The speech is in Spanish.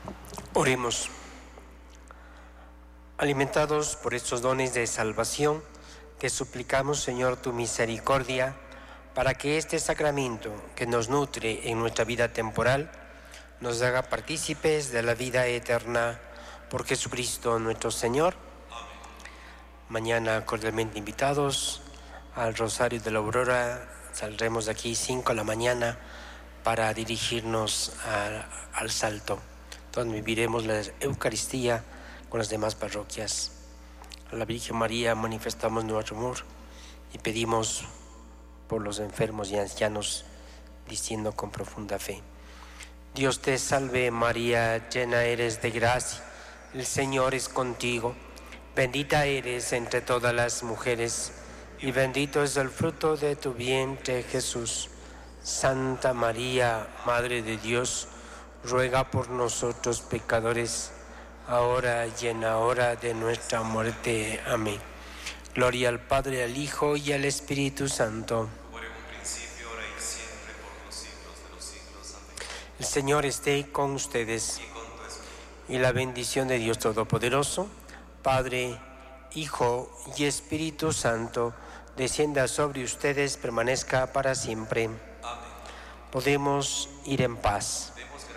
Oremos. Alimentados por estos dones de salvación, te suplicamos, Señor, tu misericordia, para que este sacramento que nos nutre en nuestra vida temporal, nos haga partícipes de la vida eterna por Jesucristo nuestro Señor. Amén. Mañana cordialmente invitados al Rosario de la Aurora. Saldremos de aquí 5 de la mañana para dirigirnos al Salto, donde viviremos la Eucaristía con las demás parroquias. A la Virgen María manifestamos nuestro amor y pedimos por los enfermos y ancianos, diciendo con profunda fe: Dios te salve María, llena eres de gracia, el Señor es contigo, bendita eres entre todas las mujeres y bendito es el fruto de tu vientre Jesús. Santa María, Madre de Dios, ruega por nosotros pecadores, ahora y en la hora de nuestra muerte. Amén. Gloria al Padre, al Hijo y al Espíritu Santo. Como era en un principio, ahora y siempre, por los siglos de los siglos. Amén. El Señor esté con ustedes. Y con tu espíritu. Y la bendición de Dios Todopoderoso, Padre, Hijo y Espíritu Santo, descienda sobre ustedes, permanezca para siempre. Amén. Podemos ir en paz. Demos